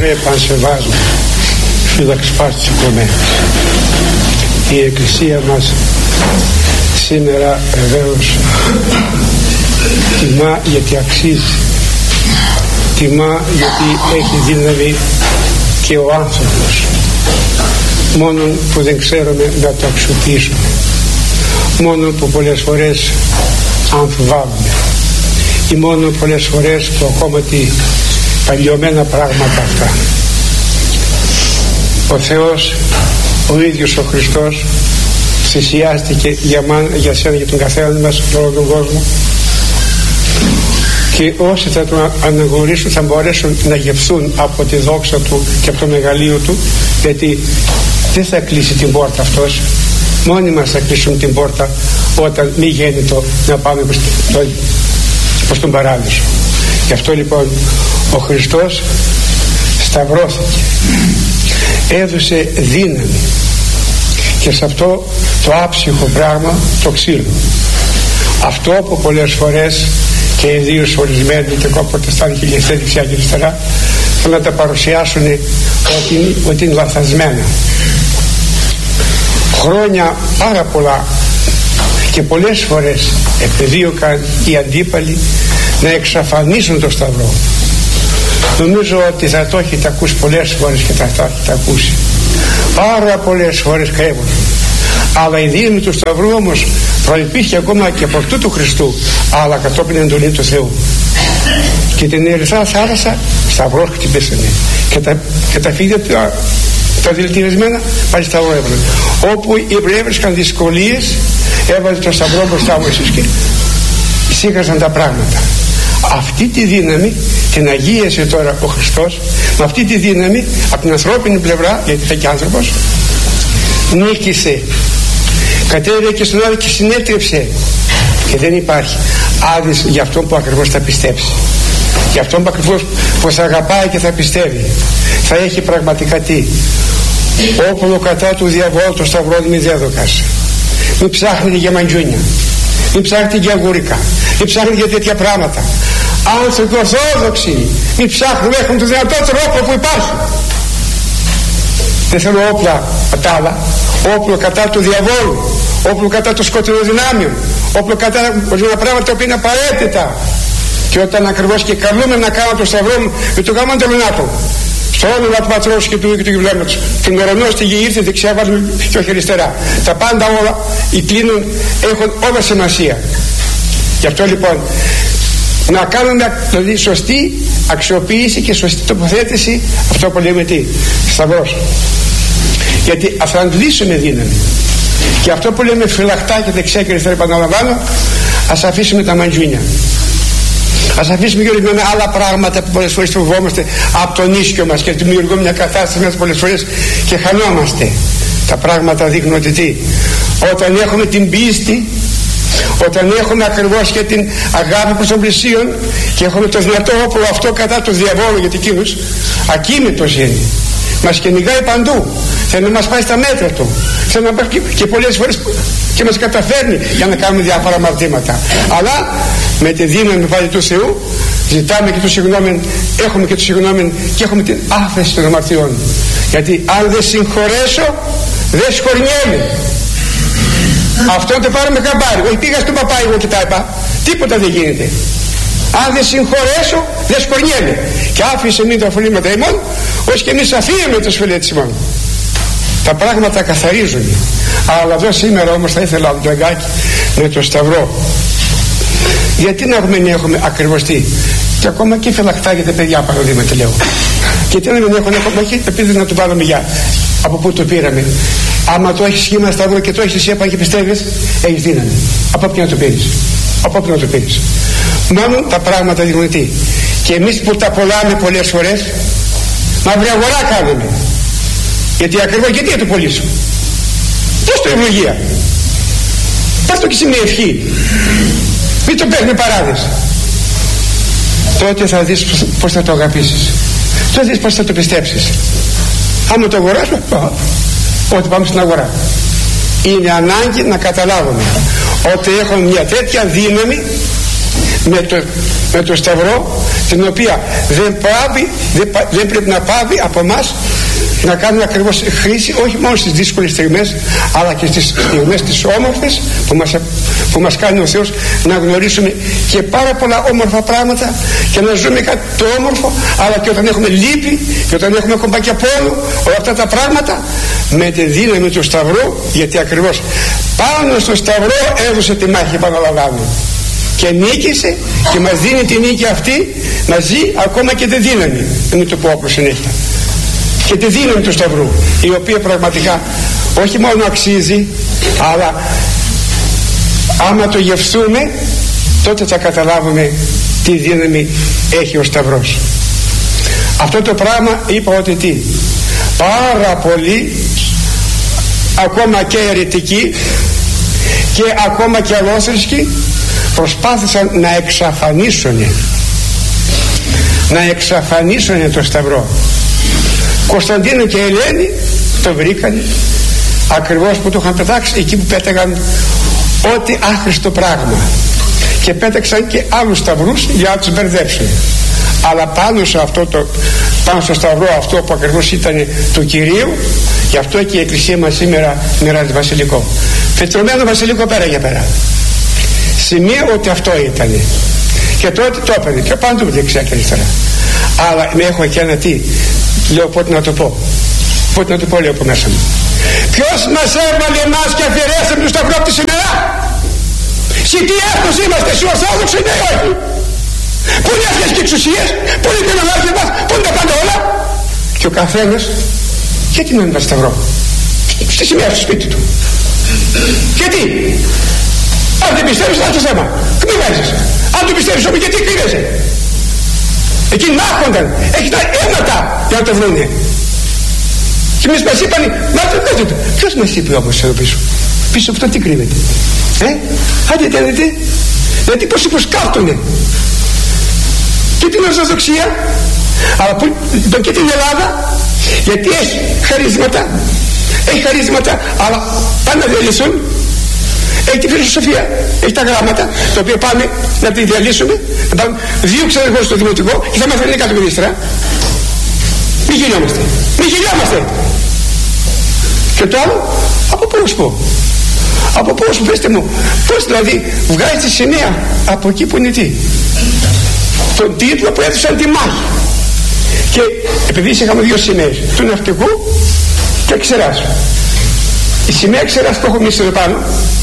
Κύριε Πανσεβάσμου, φύλαξ πάσης οικομένης. Η Εκκλησία μας σήμερα βεβαίως τιμά γιατί αξίζει, τιμά γιατί έχει δύναμη και ο άνθρωπος, μόνο που δεν ξέρουμε να το αξιοποιήσουμε, μόνο που πολλές φορές αμφιβάλλουμε ή μόνο πολλές φορές που ακόμα παλιωμένα πράγματα αυτά. Ο Θεός ο ίδιος ο Χριστός θυσιάστηκε για σένα, για τον καθένα μας, για όλο τον κόσμο, και όσοι θα τον αναγνωρίσουν θα μπορέσουν να γευθούν από τη δόξα του και από το μεγαλείο του, γιατί δεν θα κλείσει την πόρτα αυτός, μόνοι μας θα κλείσουν την πόρτα όταν μη γέννητο να πάμε προς τον παράδεισο. Γι' αυτό λοιπόν ο Χριστός σταυρώθηκε, έδωσε δύναμη, και σε αυτό το άψυχο πράγμα το ξύλο, αυτό που πολλές φορές και ιδίως ορισμένοι και προτεστάνοι και δεξιά και αριστερά θέλουν να τα παρουσιάσουν ότι είναι λαθασμένα. Χρόνια πάρα πολλά και πολλές φορές επεδίωκαν οι αντίπαλοι να εξαφανίσουν το Σταυρό. Νομίζω ότι θα το έχετε ακούσει πολλές φορές και θα έχετε ακούσει πάρα πολλές φορές κρέμονται. Αλλά η δύναμη του Σταυρού όμως προϋπήρχε ακόμα και από αυτού του Χριστού, αλλά κατόπιν εντολή του Θεού. Και την Ερυθρά θάλασσα σταυρό χτυπήσανε, και τα φίδια τα δηλητηρισμένα πάλι σταυρό έβαλαν. Όπου οι Εβραίοι έβρισκαν δυσκολίες, έβαλε το σταυρό μπροστά μου και σήκαζαν τα πράγματα. Αυτή τη δύναμη την αγίασε τώρα ο Χριστός, με αυτή τη δύναμη από την ανθρώπινη πλευρά, γιατί ήταν και άνθρωπος, νίκησε, κατέβηκε και στον άλλο και συνέτρεψε, και δεν υπάρχει άδειες για αυτόν που ακριβώς θα πιστέψει, για αυτόν που ακριβώς που θα αγαπάει και θα πιστεύει. Θα έχει πραγματικά τι? Όπλο κατά του διαβόλου, το σταυρό μη δέδοκας. Μην ψάχνετε για μαντζούνια, μην ψάχνετε για αγγουρικά, μην ψάχνετε για τέτοια πράγματα. Άνθρωποι ορθόδοξοι, μην ψάχνουν, έχουν το δυνατότερο όπλο που υπάρχει. Δεν θέλω όπλα τα άλλα, όπλο κατά του διαβόλου, όπλο κατά των σκοτεινοδυνάμιων, όπλο κατά ορισμένα πράγματα τα οποία είναι απαραίτητα. Και όταν ακριβώς και καλούμε να κάνω το σταυρό μου, με το γάμο αντελονάτο, στο όνομα του Πατρός και του Υιού και του Αγίου Πνεύματος, τον ουρανό στη γη ήρθε δεξιά, βάζουμε και όχι αριστερά. Τα πάντα όλα, οι κλείνουν, έχουν όλα σημασία. Γι' αυτό λοιπόν να κάνουμε δηλαδή σωστή αξιοποίηση και σωστή τοποθέτηση, αυτό που λέμε τι? Σταυρός. Γιατί θα αντλήσουμε δύναμη. Και αυτό που λέμε φυλαχτά και δεξιά και αριστερά, επαναλαμβάνω, ας αφήσουμε τα μαντζούνια. Ας αφήσουμε και ορισμένα άλλα πράγματα που πολλές φορές φοβόμαστε από τον ίσκιο μας και δημιουργούμε μια κατάσταση μας πολλές φορές και χανόμαστε. Τα πράγματα δείχνουν ότι τι? Όταν έχουμε την πίστη, όταν έχουμε ακριβώς και την αγάπη προς τον πλησίον και έχουμε το δυνατό όπλο αυτό κατά του διαβόλου, γιατί εκείνος ακίνητος είναι, μας κυνηγάει παντού, θέλει να μας πάει στα μέτρα του, θέλει να πάει και πολλές φορές και μας καταφέρνει για να κάνουμε διάφορα αμαρτήματα. Αλλά με τη δύναμη πάλι του Θεού ζητάμε και το συγγνώμη, έχουμε και το συγγνώμη και έχουμε την άφεση των αμαρτιών. Γιατί αν δεν συγχωρέσω δεν σχορνιέμαι. Αυτό το πάρουμε καμπάρι. Όχι, πήγα στον παπά εγώ και τα είπα, τίποτα δεν γίνεται. Αν δεν συγχωρέσω δεν σκορνιέμαι. Και άφησε μην τα αφολήματα ημών, ως και εμείς αφήνουμε το σφυλέτσι ημών. Τα πράγματα καθαρίζουν. Αλλά εδώ σήμερα όμως θα ήθελα να το αγκάκι με το σταυρό. Γιατί να έχουμε ακριβώς τι? Και ακόμα και φυλαχτά για τα παιδιά, παραδείγματα λέω. Και τι να μην έχουν ακόμα, όχι επειδή να του βάλουμε για από πού το πήραμε. Άμα το έχεις σχήμα σταυρό και το έχεις εσύ απ' και πιστεύεις, έχεις δύναμη. Από όποιον να το πήρεις. Από όποιον να το πήρεις. Μόνο τα πράγματα δείχνουν τι? Και εμείς που τα πουλάμε πολλές φορές, μαύρη αγορά κάνουμε. Γιατί ακριβώς, γιατί να το πουλήσω? Πώς το ευλογία? Πώς το και σε μια ευχή? Μην το παίρνει παράδεισο. Τότε θα δεις πώς θα το αγαπήσεις. Τότε θα δεις πώς θα το πιστέψεις. Άμα το αγοράσουμε, ότι πάμε στην αγορά. Είναι ανάγκη να καταλάβουμε ότι έχουμε μια τέτοια δύναμη με το Σταυρό, την οποία δεν πρέπει να πάβει από εμάς να κάνουμε ακριβώς χρήση, όχι μόνο στις δύσκολες στιγμές, αλλά και στις στιγμές τις όμορφες που μας κάνει ο Θεός να γνωρίσουμε και πάρα πολλά όμορφα πράγματα και να ζούμε κάτι το όμορφο, αλλά και όταν έχουμε λύπη και όταν έχουμε κομπάκια πόνο, όλα αυτά τα πράγματα με τη δύναμη του Σταυρού, γιατί ακριβώς πάνω στο Σταυρό έδωσε τη μάχη, επαναλαμβάνω, και νίκησε και μας δίνει τη νίκη αυτή να ζει ακόμα και τη δύναμη, μην το πω όπως συνέχεια, και τη δύναμη του Σταυρού, η οποία πραγματικά όχι μόνο αξίζει, αλλά άμα το γευθούμε τότε θα καταλάβουμε τι δύναμη έχει ο Σταυρός. Αυτό το πράγμα είπα ότι τι, πάρα πολλοί ακόμα και αιρετικοί και ακόμα και αλόθρησκοι προσπάθησαν να εξαφανίσουν το Σταυρό. Κωνσταντίνο και Ελένη το βρήκαν ακριβώς που το είχαν πετάξει εκεί που πέταγαν ό,τι άχρηστο πράγμα, και πέταξαν και άλλους σταυρούς για να τους μπερδέψουν. Αλλά πάνω στο Σταυρό αυτό που ακριβώς ήταν του Κυρίου, γι' αυτό και η Εκκλησία μας σήμερα μοιράζει βασιλικό, φετρωμένο βασιλικό πέρα για πέρα, σημείο ότι αυτό ήταν. Και τότε το έπαιρνε και παντού δεξιά και αριστερά. Αλλά με έχω και ένα τι λέω, πότε να το πω λέω από μέσα μου. Ποιος μας έβαλε εμάς και αφαιρέσαμε του Σταυρό από τη σήμερα? Σε τι έθνος είμαστε, σε Ορθόδοξοι ή όχι? Πού είναι αυτές και εξουσίες, πού είναι την ανάγκη μας, πού είναι τα πάντα όλα? Και ο καθένας γιατί να μην βάζει Σταυρό στη σημαία στο σπίτι του? Γιατί? Αν δεν πιστεύεις, άλλο θέμα, μην βάζεις. Αν το πιστεύεις όμως, γιατί κρύβεσαι? Εκείνοι μάχονταν, έχει τα αίματα για να το βρούνε. Και εμείς μας είπαν, ποιος μας είπε όμως εδώ πίσω? Πίσω από αυτό τι κρύβεται? Άντε δείτε, γιατί πως υποσκάπτουνε και την Ορθοδοξία, αλλά και την Ελλάδα, γιατί έχει χαρίσματα, αλλά πάνε να διαλύσουν. Έχει τη φιλοσοφία, έχει τα γράμματα, τα οποία πάμε να τη διαλύσουμε, να πάμε 2 ξενεργούς στο δημοτικό και θα μάθουμε κάτω ministra. Μην γελιόμαστε. Και το άλλο, από πού να σου πω? Πέστε μου, πώς δηλαδή βγάζει τη σημαία από εκεί που είναι τι? Τον τίτλο που έδωσαν τη μάχη. Και επειδή είχαμε 2 σημαίες, του ναυτικού και Ξεράς. Η σημαία Ξεράς που έχω εμείς εδώ πάνω,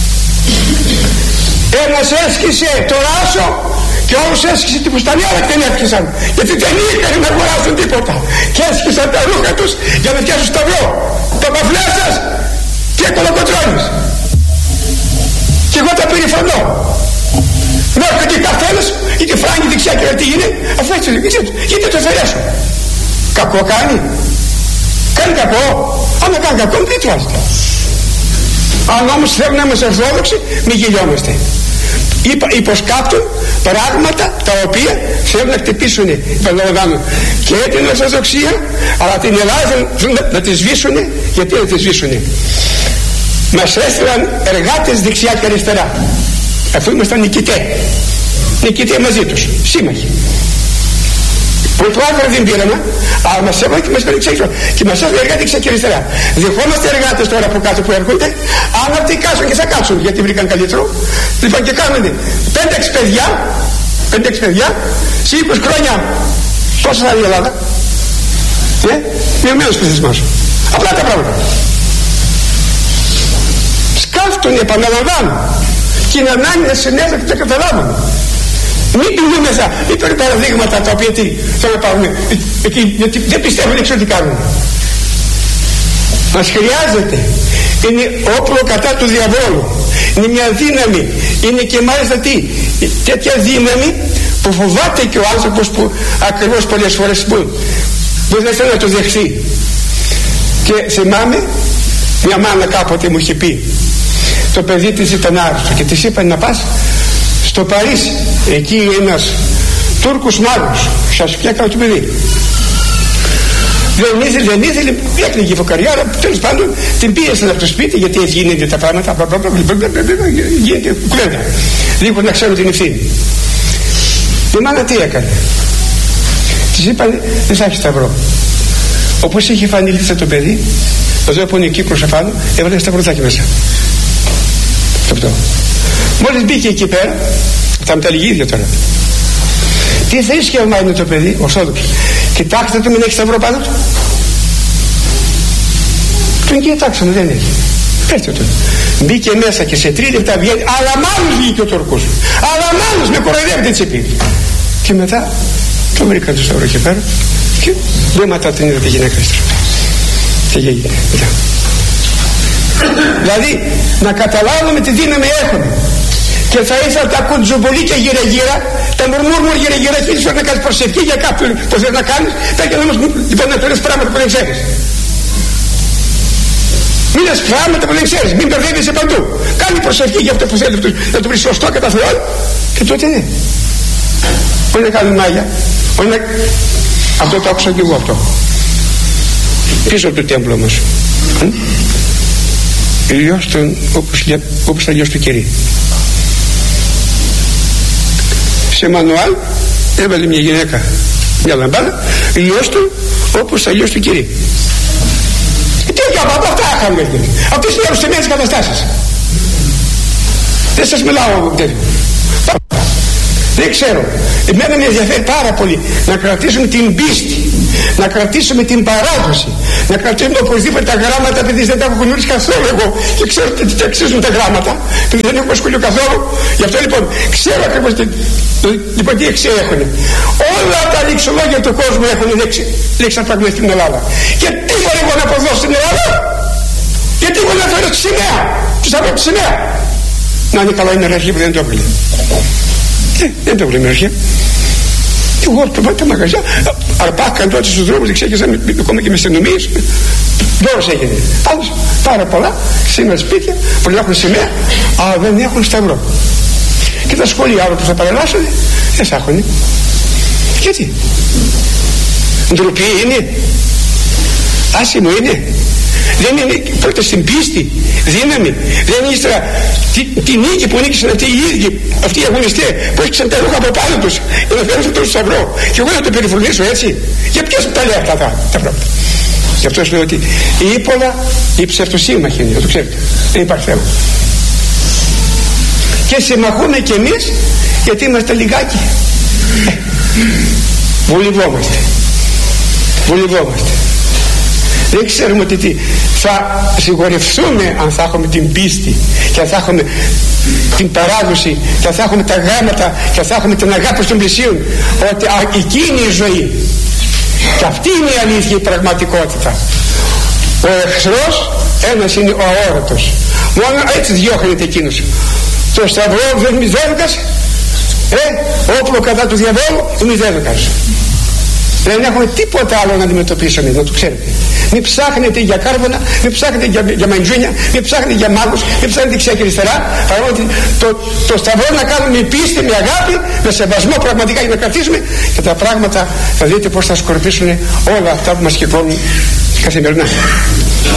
ένας έσκησε το ράσο και όλους έσκησε την φουστανιά, αλλά δεν έσκησαν, γιατί δεν είχαν να αγοράσουν τίποτα, και έσκησαν τα ρούχα τους για να φτιάσουν Σταυρό, τα παφλέσας και κολοκοτρώνεις. Και εγώ τα περιφρονώ. Μέχρι και καθένας είτε φράγει δεξιά και τι είναι, αφού έτσι γιατί το αφαιρέσω? Κακό κάνει κακό? Άμα κάνει κακό μην το βάζετε. Αν όμως θέλουν να είμαστε Ορθόδοξοι, μην γελιόμαστε. Υποσκάπτουν πράγματα τα οποία θέλουν να χτυπήσουν, επαναλαμβάνω, και την Ορθοδοξία, αλλά την Ελλάδα να τη σβήσουν. Γιατί να τη σβήσουν? Μας έστειλαν εργάτες δεξιά και αριστερά, αφού ήμασταν νικητέ μαζί τους, σύμμαχοι. Πρωτοάκρα δεν πήραμε, αλλά μας έβαλε και μας περιξέξω και μας έβαλε εργάτες δεξιά και αριστερά. Δεχόμαστε εργάτες τώρα από κάτω που έρχονται, αν αυτοί κάτσουν και θα κάτσουν γιατί βρήκαν καλύτερο. Λοιπόν, και κάνουν 5-6 παιδιά σε 20 χρόνια. Πόσο θα είναι η Ελλάδα? Μειωμένος πληθυσμός. Απλά τα πράγματα. Σκάφτουν, επαναλαμβάνω, και είναι ανάγκη να συνέβη και τα καταλάβουν. Μην πηγούμεθα, μην παίρνουν παραδείγματα τα οποία τι θα να πάρουν εκεί, γιατί δεν πιστεύουν, δεν ξέρουν τι κάνουν. Μας χρειάζεται, είναι όπλο κατά του διαβόλου, είναι μια δύναμη, είναι και μάλιστα τι, τέτοια δύναμη που φοβάται και ο άνθρωπος που ακριβώς πολλές φορές που δεν θέλει να το δεχθεί. Και θυμάμαι μια μάνα κάποτε μου είχε πει, το παιδί της ήταν άρρωστο και της είπαν να πας στο Παρίσι, εκεί ένας Τούρκος μάγος, σας φτιάχνω το παιδί. Δεν ήθελε, έκλαιγε η φωκαριάρα, τέλος πάντων την πίεσαν από το σπίτι, γιατί έτσι γίνεται τα πράγματα, γίνεται κουβέντα, λίγο να ξέρουν την ευθύνη. Η μάνα τι έκανε? Της είπαν δεν θα έχει σταυρό. Όπως είχε φανεί λίτσα το παιδί, εδώ που είναι ο κύκλος απάνω, έβαλε σταυρωτάκι μέσα. Αυτό. Μόλις μπήκε εκεί πέρα, θα με τα λίγη ίδια τώρα. Τι θρήσκευμα είναι το παιδί, ορθόδοξο? Κοιτάξτε το, μην έχει σταυρό πάνω του. Τον κοιτάξαμε, δεν έχει. Πέστε τον. Μπήκε μέσα και σε 3 λεπτά βγαίνει, αλλά μάλλον βγήκε ο Τουρκός. Αλλά μάλλον με κοροϊδεύεται έτσι πει. Και μετά το βρήκα το σταυρό εκεί πέρα και βήματα την είδα τη γυναίκα έστροφε. Τι έγινε μετά? Δηλαδή να καταλάβουμε τι δύναμη έχουμε. Και θα ήθελα τα κουντζομπολί και γύρω-γύρω, τα μουρμούρμουρ γύρω-γύρω, και ίσως να κάνεις προσευχή για κάποιον που θες να κάνεις, πρέπει να μας λοιπόν να το λες πράγματα που δεν ξέρεις. Μην λες πράγματα που δεν ξέρεις, μην μπερδεύεσαι παντού. Κάνει προσευχή για αυτό που θέλει να το βρει σωστό κατά Θεόν, και τότε ναι. Όχι να κάνουμε μάγια, όχι να... Αυτό το άκουσα και εγώ αυτό. Πίσω από το τέμπλο μας. Ηλιός τον, όπως αλλιώς του Κυρίου. Σε μανουάλ έβαλε μια γυναίκα μια λαμπάδα, ηλιός του όπως αλλιώς του Κυρίου. Τι έκανα, από αυτά είχαμε. Αυτές είναι αρρωστημένες καταστάσεις. Δεν σας μιλάω τέτοιο. Δεν ξέρω. Εμένα με ενδιαφέρει πάρα πολύ να κρατήσουμε την πίστη, να κρατήσουμε την παράδοση, να κρατήσουμε οπωσδήποτε τα γράμματα, επειδή δεν τα έχω γνωρίσει καθόλου εγώ και ξέρω τι αξίζουν τα γράμματα, επειδή δεν έχω ασχοληθεί καθόλου. Γι' αυτό λοιπόν ξέρω ακριβώς τι αξία έχουν. Όλα τα ληξολόγια του κόσμου έχουν λέξει απραγματικά στην Ελλάδα. Και τι μπορεί εγώ να αποδώσω στην Ελλάδα? Γιατί εγώ να φέρω τη σημαία, του σταυρό τη σημαία. Να είναι καλά η μεραρχία που δεν το έβγαλε. Δεν το βλέπω αρχαία. Και εγώ τα μαγαζιά αρπάχαν τότε στους δρόμους, εξέγεσαν ακόμα και με αστυνομίες. Δώρος έγινε. Άλλως πάρα πολλά σήμερα σπίτια που έχουν σημαία, αλλά δεν έχουν σταυρό. Και τα σχολεία άλλα που θα παρελάσουν δεν θα έχουν. Γιατί? Ντροπή είναι? Άσημο είναι? Δεν είναι πρώτα στην πίστη, δύναμη? Δεν είναι ύστερα τη νίκη που νίκησαν αυτοί οι ίδιοι, αυτοί οι αγωνιστές που έσκησαν τα ρούχα από πάνω τους για να φέρουν τον σταυρό? Και εγώ να το περιφρονήσω έτσι? Για ποιες τα λέει αυτά τα πράγματα? Γι' αυτό σου λέω ότι η ύπολα, η ψευτοσύμμαχη είναι, το ξέρετε, δεν υπάρχει θέμα. Και συμμαχούμε κι εμείς γιατί είμαστε λιγάκι. Βολευόμαστε. Δεν ξέρουμε ότι θα συγχωρευτούμε αν θα έχουμε την πίστη και αν θα έχουμε την παράδοση και αν θα έχουμε τα γράμματα και αν θα έχουμε την αγάπη των πλησίων, ότι εκείνη η ζωή και αυτή είναι η αλήθεια, η πραγματικότητα. Ο εχθρός ένας είναι ο αόρατος, μόνο έτσι διώχνεται εκείνος. Το σταυρό δεν μη δέδοκας, όπλο κατά του διαβόλου μη δέδοκας. Δεν έχουμε τίποτα άλλο να αντιμετωπίσουμε, να το ξέρετε. Μην ψάχνετε για κάρβονα, μην ψάχνετε για μαντζούνια, μην ψάχνετε για μάγους, μην ψάχνετε δεξιά και αριστερά. Παρά ότι το σταυρό να κάνουμε με πίστη, με αγάπη, με σεβασμό πραγματικά για να κρατήσουμε, και τα πράγματα θα δείτε πως θα σκορπίσουν όλα αυτά που μας κυκλώνουν καθημερινά.